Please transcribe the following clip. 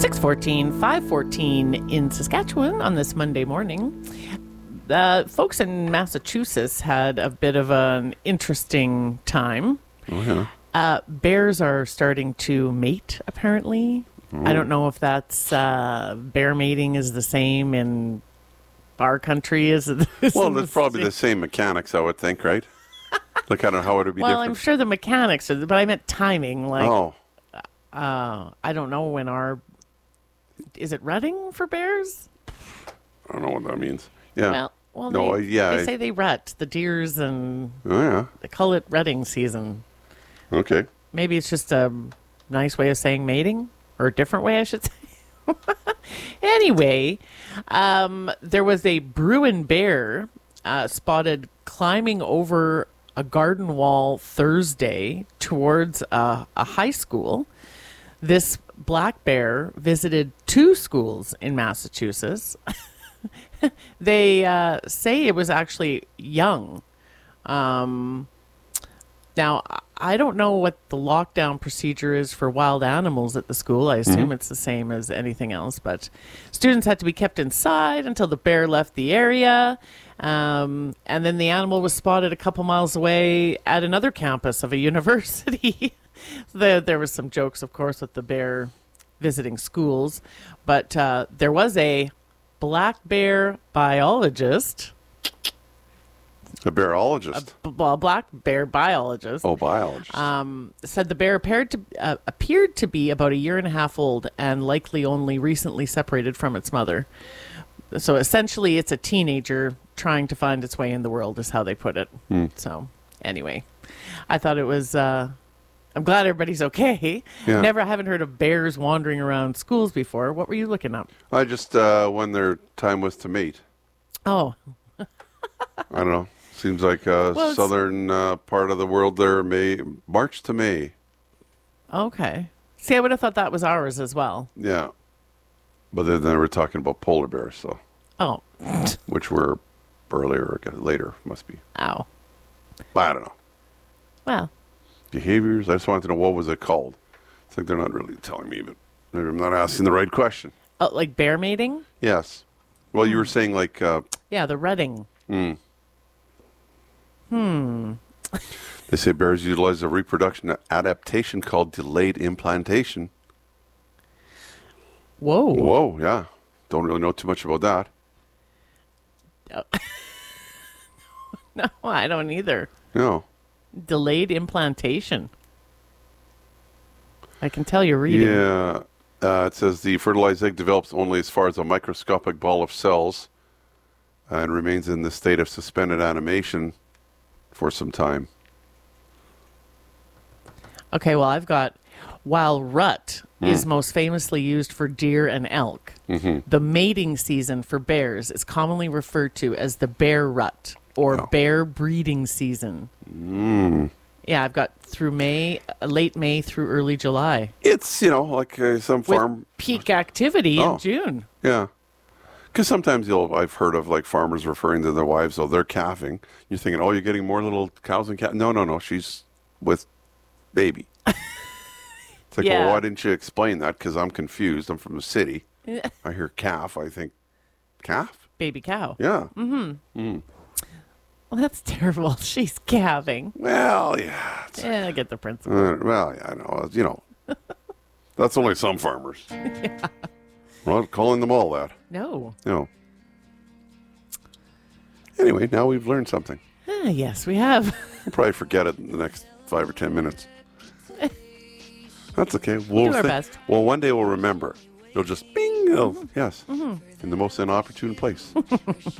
6:14, 5:14 in Saskatchewan on this Monday morning. Folks in Massachusetts had a bit of an interesting time. Oh, yeah. Bears are starting to mate, apparently. I don't know if that's bear mating is the same in our country as it is. Well, it's probably the same mechanics, I would think, right? Like, I don't know how it would be well, different. I'm sure the mechanics, but I meant timing. Like, Oh, I don't know when is it rutting for bears? I don't know what that means. Yeah. Well, No, they say they rut, the deers, and Oh, yeah. they call it rutting season. Okay. Maybe it's just a nice way of saying mating, or a different way, I should say. Anyway, there was a Bruin bear spotted climbing over a garden wall Thursday towards a high school. This black bear visited 2 schools in Massachusetts. They say it was actually young. Now, I don't know what the lockdown procedure is for wild animals at the school. I assume it's the same as anything else, but students had to be kept inside until the bear left the area. And then the animal was spotted a couple miles away at another campus of a university. There was some jokes, of course, with the bear visiting schools, but there was a black bear biologist. A bearologist. A black bear biologist. Oh, biologist. Said the bear appeared to be about 1.5 years old and likely only recently separated from its mother. So essentially, it's a teenager trying to find its way in the world, is how they put it. So anyway, I thought it was. I'm glad everybody's okay. Yeah. I haven't heard of bears wandering around schools before. What were you looking up? I just, when their time was to mate. Oh. I don't know. Seems like southern part of the world there, March to May. Okay. See, I would have thought that was ours as well. Yeah. But then they were talking about polar bears, so. Oh. Which were earlier or later, must be. Ow. But I don't know. Well. Behaviors, I just wanted to know what was it called. It's like they're not really telling me, but maybe I'm not asking the right question. Oh, like bear mating? Yes. Well, you were saying like... yeah, the rutting. They say bears utilize a reproduction adaptation called delayed implantation. Whoa. Whoa, yeah. Don't really know too much about that. No, I don't either. No. Delayed implantation. I can tell you're reading. Yeah. It says the fertilized egg develops only as far as a microscopic ball of cells and remains in the state of suspended animation for some time. Okay, well, I've got, while rut is most famously used for deer and elk, the mating season for bears is commonly referred to as the bear rut or bear breeding season. Yeah, I've got through late May through early July. It's, like some farm... With peak activity in June. Yeah. Because sometimes I've heard of like farmers referring to their wives, they're calving. You're thinking, you're getting more little cows and calves. No, she's with baby. It's like, well, why didn't you explain that? Because I'm confused. I'm from the city. I hear calf. I think, calf? Baby cow. Yeah. Well, that's terrible. She's calving. Well, yeah. Yeah, I get the principle. Well, yeah, I know. That's only some farmers. Yeah. I'm not calling them all that. No. Anyway, now we've learned something. Yes, we have. We'll probably forget it in the next 5 or 10 minutes. That's okay. We'll do our best. Well, one day we'll remember. It'll just bing. Yes. In the most inopportune place.